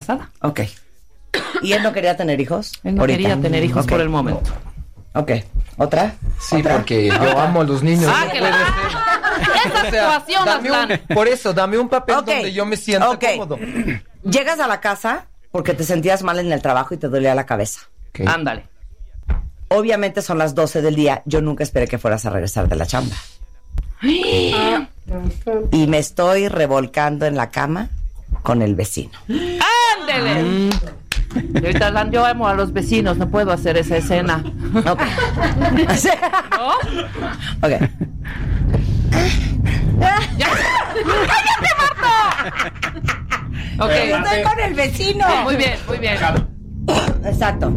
embarazada. Ok. ¿Y él no quería tener hijos? Él no quería tener hijos por el momento. Ok. ¿Otra? Sí, ¿Otra? porque yo amo a los niños. Ah, que esa situación, Aslan. Por eso, dame un papel Ok. donde yo me sienta Ok. cómodo. Llegas a la casa porque te sentías mal en el trabajo y te dolía la cabeza. Okay. Ándale. Obviamente son las 12 del día. Yo nunca esperé que fueras a regresar de la chamba. Y me estoy revolcando en la cama con el vecino. ¡Ándele! Y ahorita, Aslan, yo amo a los vecinos, no puedo hacer esa escena. Ok. ¿No? Ok. ¡Cállate, Marta! Ok. Estoy con el vecino. Muy bien, muy bien. Exacto.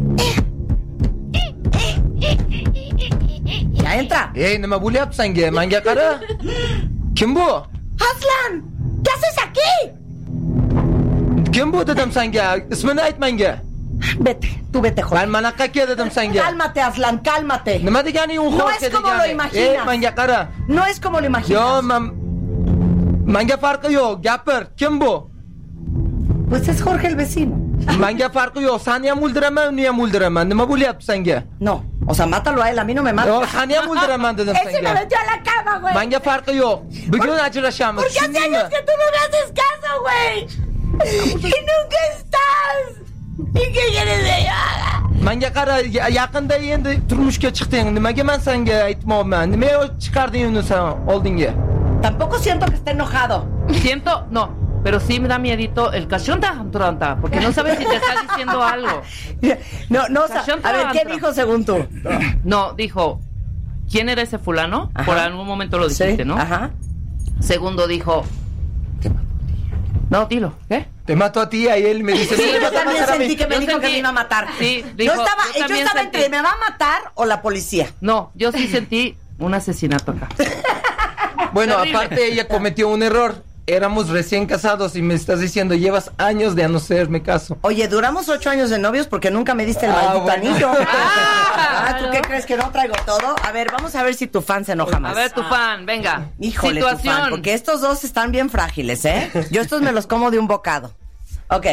Ya entra. Hey, nima bo'lyapsan senga? Menga qara. Kim bu? Aslan, ¿qué haces aquí? Kim bu dedim senga? Ismini ayt menga. Vete, tú vete, Jorge. Men manaqa ke dedim senga? Cálmate, Aslan, cálmate. Nima degani u No Jorge es como lo imaginas. Hey, menga qara. No es como lo imaginas. Yo, menga farqi yo'q. Gapir. Kim bu? Pues es Jorge el vecino. Menga farqi yo'q. Seni ham o'ldiraman, uni ham o'ldiraman. Nima bo'lyapti senga? No, o sea, mátalo a él, a mí no me mata. Yo, seni ham o'ldiraman dedim Ese me senga. metió a la cama, güey. Menga farqi yo'q. Bugun ajrashamiz. Porque hace años que tú no me haces caso, güey. Y nunca estás. ¿Y qué quieres que yo haga? Menga qara, yaqinda endi turmushga chiqding. Nimaga men senga aytmoqman? Nima chiqarding uni sen oldinga? Tampoco siento que esté enojado. Siento, no, pero sí me da miedito el cachonta, porque no sabes si te está diciendo algo. No, o sea, a ver, ¿qué dijo según tú? No, dijo, ¿quién era ese fulano? Ajá. Por algún momento lo dijiste, Sí, ¿no? Ajá. Segundo dijo, no, dilo, ¿qué? Te mato a ti y a él me dice, Sí, "¿Qué yo te también pasa a mí?". sentí que me Yo dijo que sentí- me iba a matar. Sí, yo dijo, estaba yo también entre sentí. me va a matar o la policía. No, yo sí sentí un asesinato acá. Bueno, Terrible. aparte ella cometió un error. Éramos recién casados y me estás diciendo, llevas años de no hacerme caso. Oye, duramos 8 años de novios porque nunca me diste el maldito bueno. anillo. Ah, ¿Tú qué crees que no traigo todo? A ver, vamos a ver si tu fan se enoja más. A ver, tu fan, venga. Híjole, tu situación. fan, porque estos dos están bien frágiles, ¿eh? Yo estos me los como de un bocado. Ok.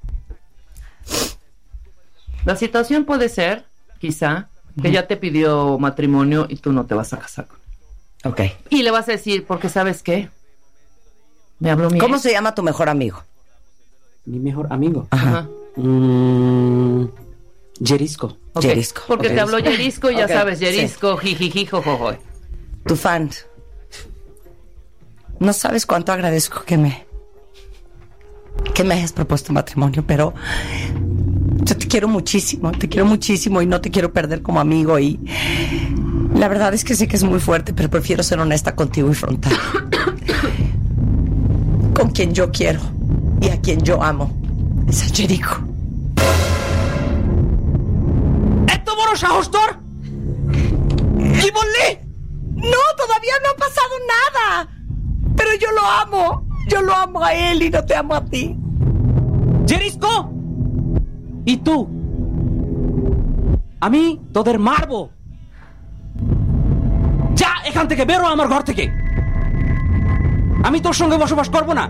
La situación puede ser, quizá, que ya te pidió matrimonio y tú no te vas a casar con él. Ok. Y le vas a decir, porque ¿sabes qué? Me habló mi ¿Cómo ex. se llama tu mejor amigo? Mi mejor amigo. Ajá. Yerisco. Ok, Yerisco. Porque Ok. te habló Yerisco y ya Ok, sabes, sí. Yerisco, jijiji, jojojo. Tu fan. No sabes cuánto agradezco que me hayas propuesto matrimonio, pero yo te quiero muchísimo y no te quiero perder como amigo y la verdad es que sé que es muy fuerte, pero prefiero ser honesta contigo y frontal. Con quien yo quiero y a quien yo amo es a Jericho. এত বড় সাহস তোর কি বললি No, todavía no ha pasado nada. Pero yo lo amo a él y no te amo a ti. জেরিস্কো y tú আমি তোদের মারবো যা এখান থেকে বেরো আমার ঘর থেকে আমি তোর সঙ্গে বসবাস করব না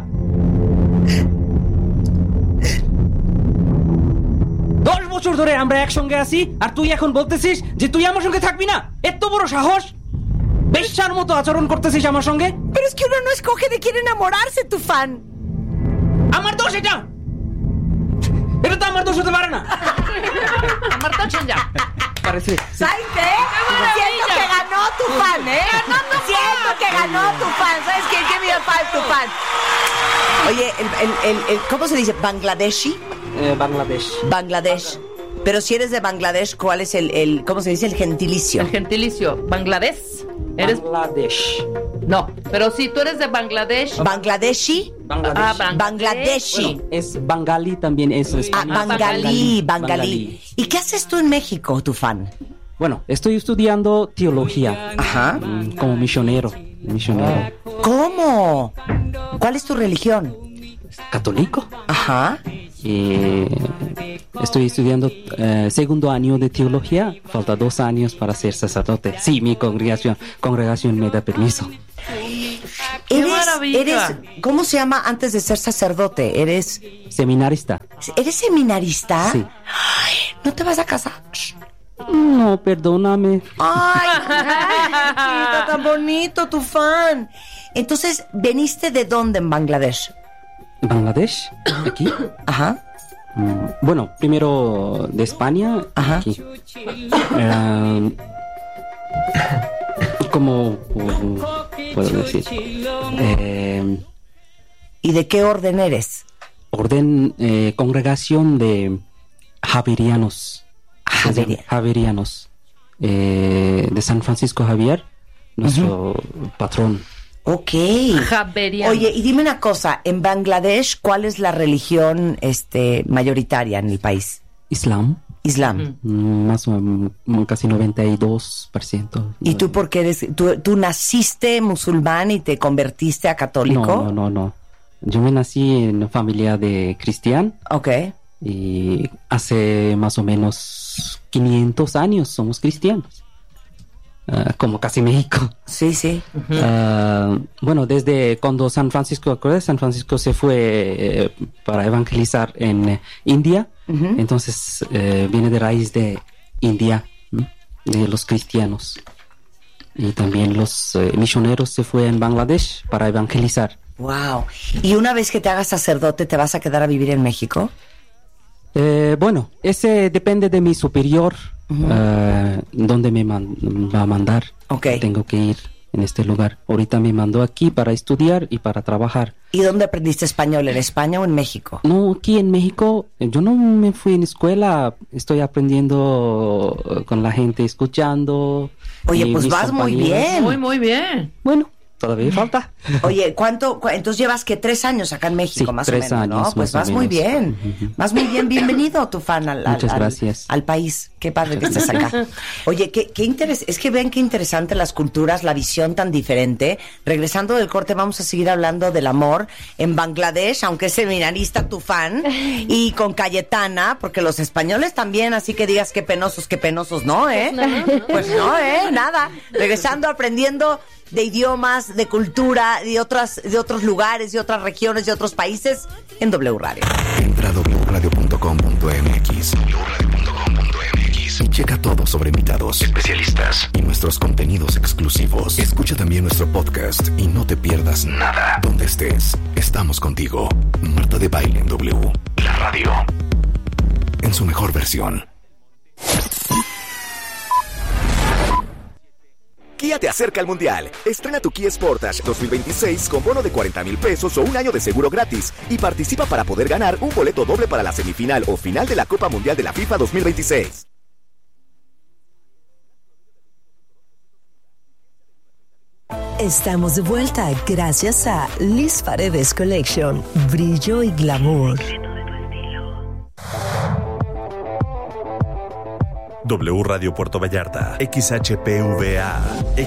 10 বছর ধরে আমরা একসঙ্গে আছি আর তুই এখন বলতেছিস যে তুই আমার সঙ্গে থাকবি না এত বড় সাহস বেশ্যার মতো আচরণ করতেছিস আমার সঙ্গে Pero es que uno no escoge de quién enamorarse, tu fan. আমার দোষ এটা এটা তো আমার দোষ হতে পারে না Marta ya. parece ¿Sabes qué? Siento que ganó tu fan, ¿eh? Siento que ganó tu fan. ¿Sabes qué? Give me a five, tu fan. Oye, ¿cómo se dice? ¿Bangladeshi? Bangladesh Bangladesh. Pero si eres de Bangladesh, ¿cuál es cómo se dice? El gentilicio. El gentilicio, Bangladesh. ¿Eres? Bangladesh No, pero si tú eres de Bangladesh. ¿Bangladeshi? Ah, Bangladeshi. es bengalí también es Ah, español. Bangalí. ¿Y qué haces tú en México, tu fan? Bueno, estoy estudiando teología Ajá. como misionero. ¿Cómo? ¿Cuál es tu religión? Católico. Ajá. Estoy estudiando segundo año de teología. Falta 2 años para ser sacerdote. Sí, mi congregación me da permiso. ¡Qué ¿Eres maravilla. ¿Cómo se llama antes de ser sacerdote? ¿Eres Seminarista. seminarista? Sí. Ay, ¿no te vas a casar? No, perdóname. Ay, chiquito, tan bonito, tu fan. Entonces, ¿veniste de dónde en Bangladesh? ¿Bangladesh? ¿Aquí? Ajá. Bueno, primero de España. Ajá. Aquí. ¿Cómo puedo decir? ¿Y de qué orden eres? Congregación de Javerianos. Javerianos. De San Francisco Javier, nuestro patrón. Ok. Javeriano. Oye, y dime una cosa, en Bangladesh, ¿cuál es la religión mayoritaria en el país? Islam. Islam. Más o menos, casi 92%. ¿Y tú por qué eres, tú naciste musulmán y te convertiste a católico? No. Yo me nací en una familia de cristiano. Ok. Y hace más o menos 500 años somos cristianos. Como casi México. Sí, sí. Bueno, desde cuando San Francisco se fue para evangelizar en India, entonces viene de raíz de India, de los cristianos. Y también los misioneros se fue en Bangladesh para evangelizar. Wow. ¿Y una vez que te hagas sacerdote, te vas a quedar a vivir en México? Bueno, ese depende de mi superior, dónde me va a mandar. Okay. Tengo que ir en este lugar. Ahorita me mandó aquí para estudiar y para trabajar. ¿Y dónde aprendiste español? ¿En España o en México? No, aquí en México. Yo no me fui en escuela. Estoy aprendiendo con la gente, escuchando. Oye, pues vas muy bien. Muy bien. Bueno, todavía falta. Oye, entonces llevas que 3 años acá en México, Sí, más o 3 menos, años, ¿no? Pues más o vas muy menos. bien. Vas muy bien. Bienvenido, tu fan, Muchas gracias. al país. Qué padre que estés acá. Oye, qué es que ven qué interesante las culturas, la visión tan diferente. Regresando del corte, vamos a seguir hablando del amor en Bangladesh, aunque es seminarista tu fan, y con Cayetana, porque los españoles también, así que digas qué penosos, ¿no, eh? Pues no, nada. Regresando, aprendiendo de idiomas, de cultura, de otros lugares, de otras regiones, de otros países, en W Radio. Entra a wradio.com.mx y checa todo sobre invitados, especialistas y nuestros contenidos exclusivos. Escucha también nuestro podcast y no te pierdas nada. Donde estés, estamos contigo. Marta de Baile en W, la radio, en su mejor versión. Kia te acerca al Mundial. Estrena tu Kia Sportage 2026 con bono de 40,000 pesos o un año de seguro gratis y participa para poder ganar un boleto doble para la semifinal o final de la Copa Mundial de la FIFA 2026. Estamos de vuelta gracias a Liz Paredes Collection, brillo y glamour. W Radio Puerto Vallarta, XHPVA,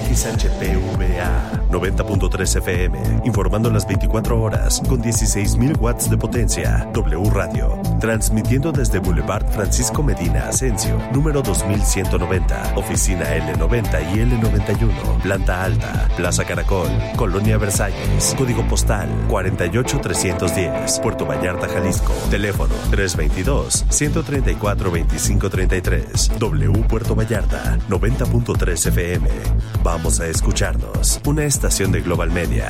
90.3 FM, informando las 24 horas con 16,000 watts de potencia. W Radio, transmitiendo desde Boulevard Francisco Medina Asensio, número 2190, oficina L90 y L91, planta alta, Plaza Caracol, Colonia Versalles, código postal 48310, Puerto Vallarta, Jalisco, teléfono 322-134-2533. W Puerto Vallarta, 90.3 FM. Vamos a escucharnos. Una estación de Global Media.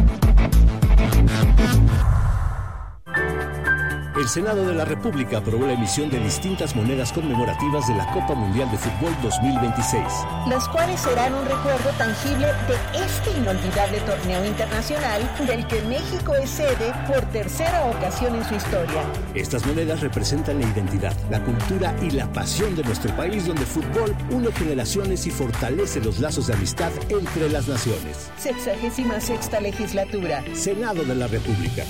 El Senado de la República aprobó la emisión de distintas monedas conmemorativas de la Copa Mundial de Fútbol 2026. Las cuales serán un recuerdo tangible de este inolvidable torneo internacional del que México es sede por tercera ocasión en su historia. Estas monedas representan la identidad, la cultura y la pasión de nuestro país, donde el fútbol une generaciones y fortalece los lazos de amistad entre las naciones. 66ª legislatura. Senado de la República.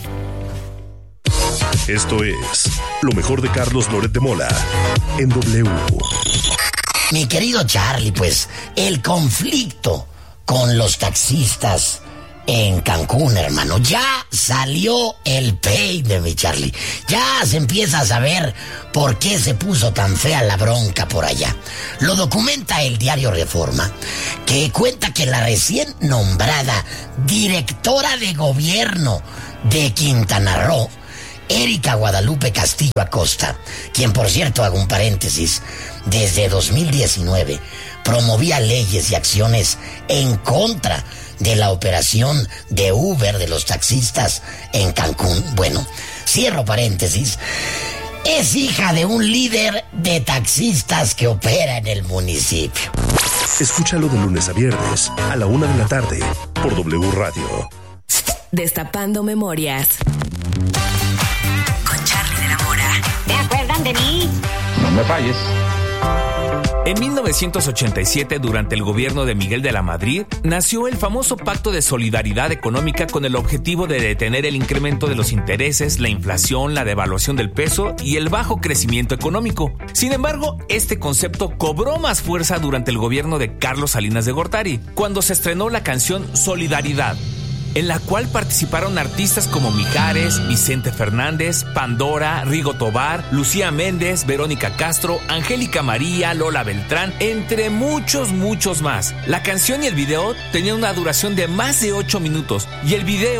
Esto es lo mejor de Carlos Loret de Mola en W. Mi querido Charlie, pues el conflicto con los taxistas en Cancún, hermano. Ya salió el peine, mi Charlie. Ya se empieza a saber por qué se puso tan fea la bronca por allá. Lo documenta el diario Reforma, que cuenta que la recién nombrada directora de gobierno de Quintana Roo, Erika Guadalupe Castillo Acosta, quien, por cierto, hago un paréntesis, desde 2019 promovía leyes y acciones en contra de la operación de Uber de los taxistas en Cancún. Bueno, cierro paréntesis. Es hija de un líder de taxistas que opera en el municipio. Escúchalo de lunes a viernes a la 1 de la tarde por W Radio. Destapando memorias. Con Charlie de la Mora. ¿Te acuerdan de mí? No me falles. En 1987, durante el gobierno de Miguel de la Madrid, nació el famoso Pacto de Solidaridad Económica con el objetivo de detener el incremento de los intereses, la inflación, la devaluación del peso y el bajo crecimiento económico. Sin embargo, este concepto cobró más fuerza durante el gobierno de Carlos Salinas de Gortari, cuando se estrenó la canción Solidaridad, en la cual participaron artistas como Mijares, Vicente Fernández, Pandora, Rigo Tobar, Lucía Méndez, Verónica Castro, Angélica María, Lola Beltrán, entre muchos más. La canción y el video tenían una duración de más de 8 minutos y el video